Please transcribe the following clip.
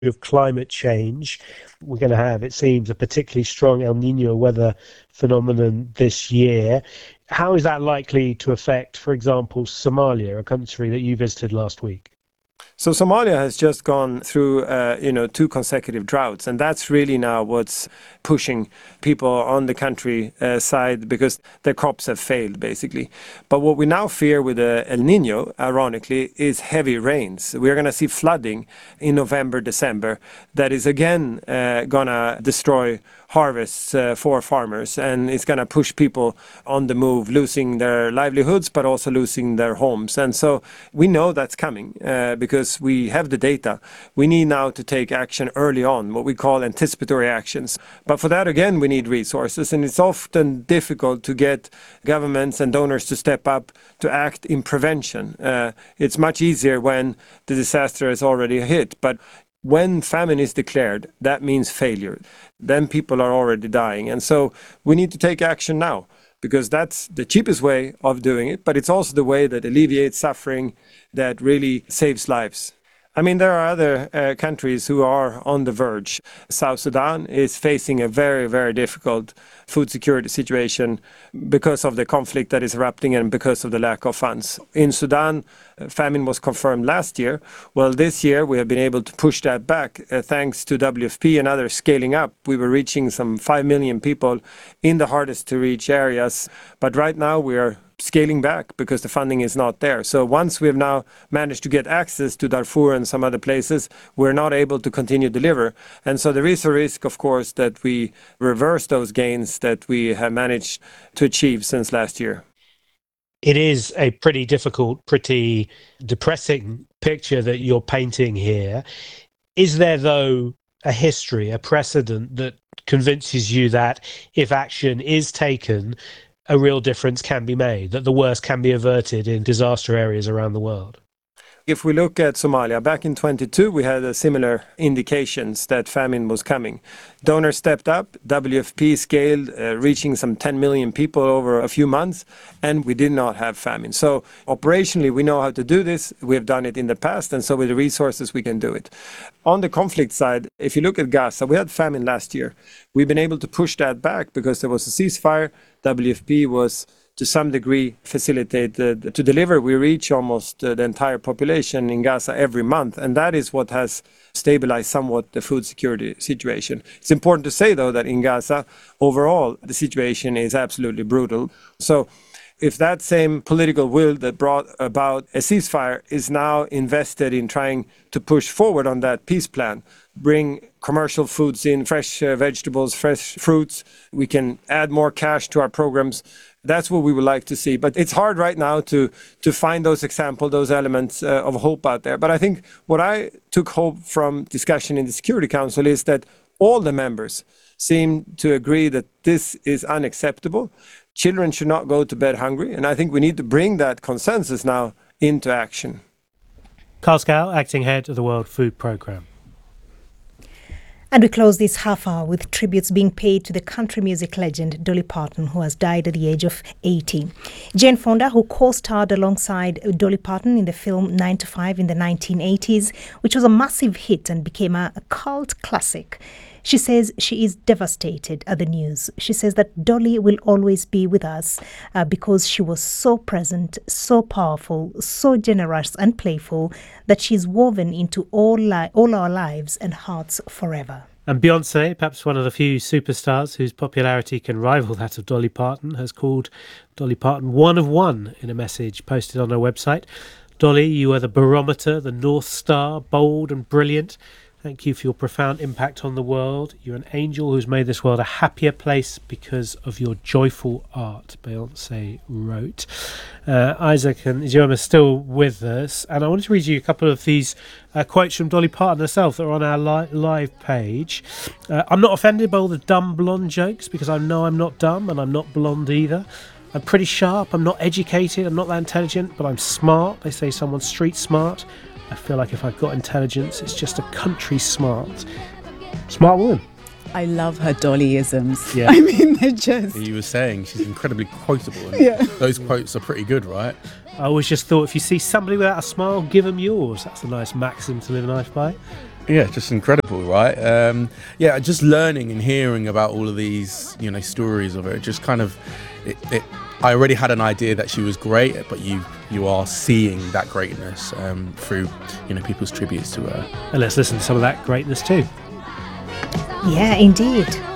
of climate change. We're going to have, it seems, a particularly strong El Nino weather phenomenon this year. How is that likely to affect, for example, Somalia, a country that you visited last week? So Somalia has just gone through, 2 consecutive droughts, and that's really now what's pushing people on the country side because their crops have failed, basically. But what we now fear with the El Nino, ironically, is heavy rains. We're going to see flooding in November, December that is again going to destroy harvests for farmers, and it's going to push people on the move, losing their livelihoods, but also losing their homes. And so we know that's coming because we have the data. We need now to take action early on, what we call anticipatory actions. But for that, again, we need resources, and it's often difficult to get governments and donors to step up to act in prevention. It's much easier when the disaster has already hit, but when famine is declared, that means failure. Then people are already dying. And so we need to take action now because that's the cheapest way of doing it, but it's also the way that alleviates suffering, that really saves lives. I mean, there are other countries who are on the verge. South Sudan is facing a very, very difficult food security situation because of the conflict that is erupting and because of the lack of funds. In Sudan, famine was confirmed last year. Well, this year we have been able to push that back thanks to WFP and others scaling up. We were reaching some 5 million people in the hardest to reach areas. But right now we are scaling back because the funding is not there. So once we have now managed to get access to Darfur and some other places, we're not able to continue to deliver. And so there is a risk, of course, that we reverse those gains that we have managed to achieve since last year. It is a pretty difficult, pretty depressing picture that you're painting here. Is there, though, a history, a precedent that convinces you that if action is taken, a real difference can be made, that the worst can be averted in disaster areas around the world? If we look at Somalia, back in 22, we had similar indications that famine was coming. Donors stepped up, WFP scaled, reaching some 10 million people over a few months, and we did not have famine. So operationally, we know how to do this. We have done it in the past, and so with the resources, we can do it. On the conflict side, if you look at Gaza, we had famine last year. We've been able to push that back because there was a ceasefire. WFP was to some degree facilitated to deliver. We reach almost the entire population in Gaza every month, and that is what has stabilized somewhat the food security situation. It's important to say, though, that in Gaza, overall, the situation is absolutely brutal. So if that same political will that brought about a ceasefire is now invested in trying to push forward on that peace plan, bring commercial foods in, fresh vegetables, fresh fruits, we can add more cash to our programs. That's what we would like to see. But it's hard right now to find those examples, those elements of hope out there. But I think what I took hope from discussion in the Security Council is that all the members seem to agree that this is unacceptable. Children should not go to bed hungry. And I think we need to bring that consensus now into action. Carl Scow, Acting Head of the World Food Programme. And we close this half hour with tributes being paid to the country music legend Dolly Parton, who has died at the age of 80. Jane Fonda, who co-starred alongside Dolly Parton in the film 9 to 5 in the 1980s, which was a massive hit and became a cult classic. She says she is devastated at the news. She says that Dolly will always be with us because she was so present, so powerful, so generous and playful that she's woven into all our lives and hearts forever. And Beyoncé, perhaps one of the few superstars whose popularity can rival that of Dolly Parton, has called Dolly Parton one of one in a message posted on her website. Dolly, you are the barometer, the North Star, bold and brilliant. Thank you for your profound impact on the world. You're an angel who's made this world a happier place because of your joyful art, Beyoncé wrote. Isaac and Jerome are still with us, and I wanted to read you a couple of these quotes from Dolly Parton herself that are on our live page. I'm not offended by all the dumb blonde jokes because I know I'm not dumb and I'm not blonde either. I'm pretty sharp, I'm not educated, I'm not that intelligent, but I'm smart. They say someone's street smart. I feel like if I've got intelligence, it's just a country smart. Smart woman. I love her Dollyisms. Yeah. I mean, they're just... You were saying she's incredibly quotable. And yeah. Those quotes are pretty good, right? I always just thought if you see somebody without a smile, give them yours. That's a nice maxim to live life by. Yeah, just incredible, right? Yeah, just learning and hearing about all of these, stories of it. Just kind of, I already had an idea that she was great, but you are seeing that greatness through, people's tributes to her. And let's listen to some of that greatness too. Yeah, indeed.